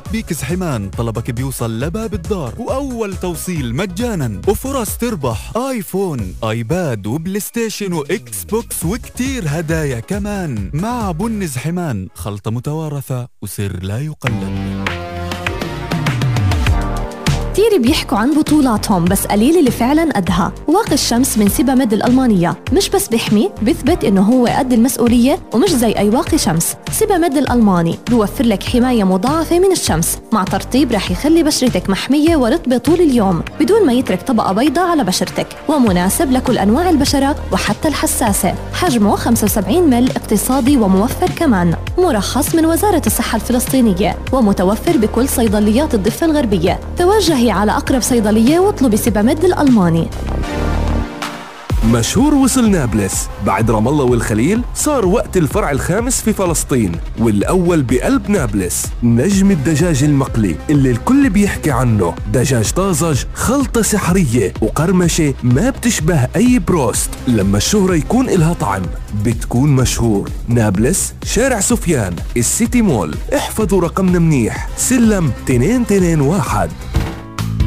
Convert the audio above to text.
بيك زحمان طلبك بيوصل لباب الدار، وأول توصيل مجانا، وفرص تربح آيفون، آيباد، وبلاي ستيشن، وإكس بوكس، وكتير هدايا كمان. مع بن زحمان، خلطة متوارثة وسر لا يقلد. كتير بيحكوا عن بطولاتهم بس قليل اللي فعلا قدها. واقي الشمس من سيباميد الألمانية مش بس بيحمي، بيثبت إنه هو قد المسؤولية ومش زي أي واقي شمس. سيباميد الألماني بيوفر لك حماية مضاعفة من الشمس مع ترطيب رح يخلي بشرتك محمية ورطبة طول اليوم بدون ما يترك طبقة بيضاء على بشرتك، ومناسب لكل أنواع البشرة وحتى الحساسة. حجمه 75 مل، اقتصادي وموفر كمان. مرخص من وزارة الصحة الفلسطينية ومتوفر بكل صيدليات الضفة الغربية. توجهي على أقرب صيدلية واطلبي سيباميد الألماني. مشهور وصل نابلس. بعد رام الله والخليل صار وقت الفرع الخامس في فلسطين والأول بقلب نابلس. نجم الدجاج المقلي اللي الكل بيحكي عنه، دجاج طازج، خلطة سحرية وقرمشة ما بتشبه أي بروست. لما الشهرة يكون إلها طعم بتكون مشهور. نابلس، شارع سفيان، السيتي مول. احفظوا رقمنا منيح، سلم 221.